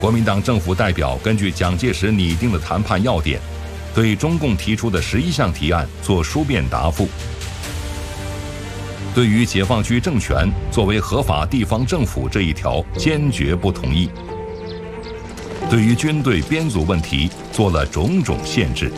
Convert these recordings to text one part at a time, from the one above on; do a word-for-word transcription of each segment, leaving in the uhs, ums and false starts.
国民党政府代表根据蒋介石拟定的谈判要点，对中共提出的十一项提案做书面答复。对于解放区政权作为合法地方政府这一条，坚决不同意。对于军队编组问题，做了种种限制。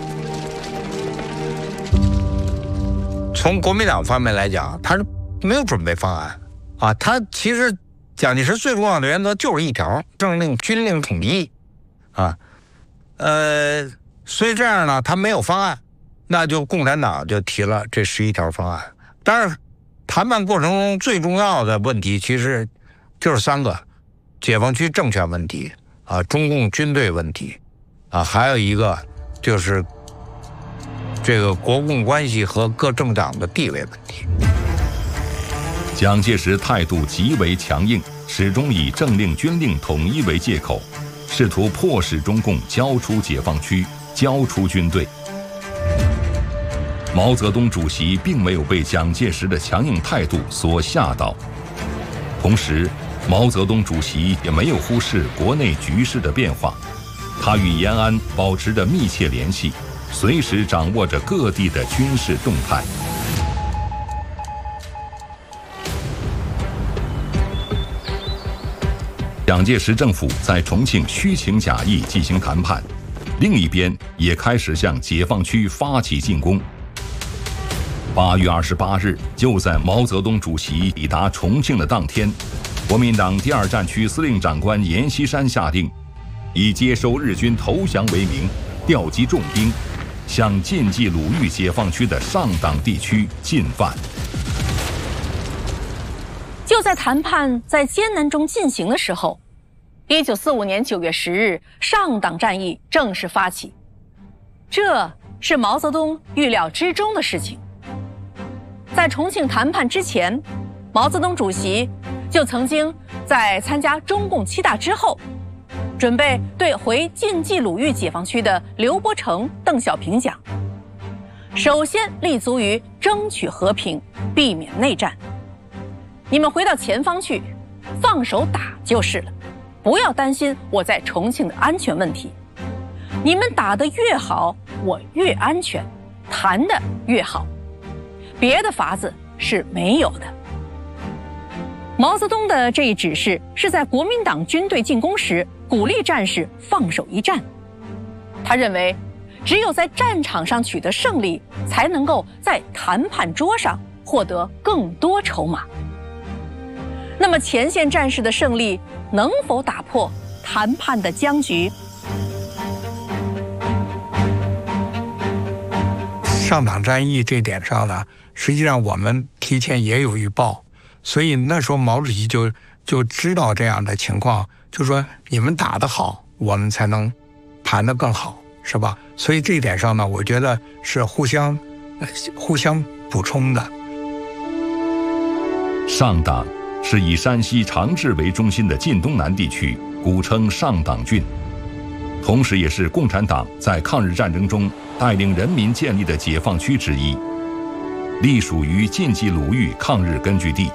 从国民党方面来讲，他是没有准备方案啊。他其实蒋介石最重要的原则就是一条：政令军令统一啊。呃，所以这样呢，他没有方案，那就共产党就提了这十一条方案。当然，谈判过程中最重要的问题其实就是三个：解放区政权问题啊，中共军队问题啊，还有一个就是这个国共关系和各政党的地位问题。 蒋介石态度极为强硬，始终以政令军令统一为借口，试图迫使中共交出解放区，交出军队。毛泽东主席并没有被蒋介石的强硬态度所吓倒，同时毛泽东主席也没有忽视国内局势的变化，他与延安保持着密切联系，随时掌握着各地的军事动态。蒋介石政府在重庆虚情假意进行谈判，另一边也开始向解放区发起进攻。八月二十八日，就在毛泽东主席抵达重庆的当天，国民党第二战区司令长官阎锡山下令，以接收日军投降为名，调集重兵，向晋冀鲁豫解放区的上党地区进犯。 就在谈判在艰难中进行的时候，一九四五年九月十日，上党战役正式发起。这是毛泽东预料之中的事情。在重庆谈判之前，毛泽东主席就曾经在参加中共七大之后，准备对回晋冀鲁豫解放区的刘伯承、邓小平讲：首先立足于争取和平，避免内战。你们回到前方去，放手打就是了，不要担心我在重庆的安全问题。你们打得越好，我越安全，谈得越好，别的法子是没有的。毛泽东的这一指示是在国民党军队进攻时鼓励战士放手一战。他认为，只有在战场上取得胜利，才能够在谈判桌上获得更多筹码。那么前线战士的胜利能否打破谈判的僵局？ 上党战役这点上呢，实际上我们提前也有预报，所以那时候毛主席就就知道这样的情况，就说你们打得好，我们才能谈得更好，是吧？所以这一点上呢，我觉得是互相互相补充的。 上党是以山西长治为中心的晋东南地区，古称上党郡，同时也是共产党在抗日战争中带领人民建立的解放区之一，隶属于晋冀鲁豫抗日根据地。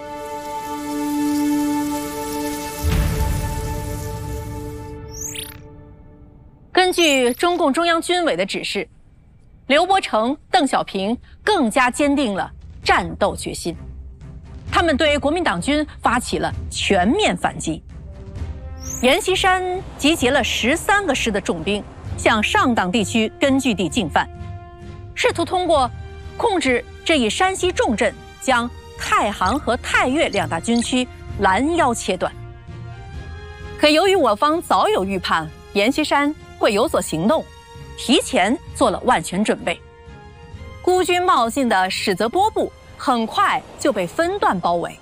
根据中共中央军委的指示，刘伯承、邓小平更加坚定了战斗决心。他们对国民党军发起了全面反击。阎锡山集结了十三个师的重兵，向上党地区根据地进犯，试图通过控制这一山西重镇，将太行和太岳两大军区拦腰切断。可由于我方早有预判阎锡山会有所行动，提前做了万全准备。孤军冒进的史泽波部很快就被分段包围。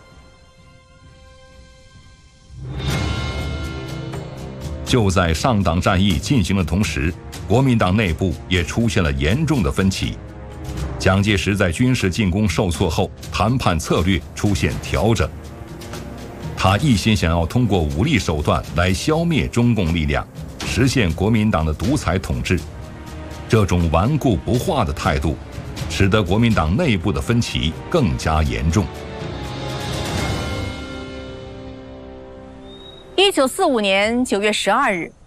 就在上党战役进行的同时，国民党内部也出现了严重的分歧。蒋介石在军事进攻受挫后，谈判策略出现调整。他一心想要通过武力手段来消灭中共力量，实现国民党的独裁统治。这种顽固不化的态度，使得国民党内部的分歧更加严重。 一九四五年九月十二日，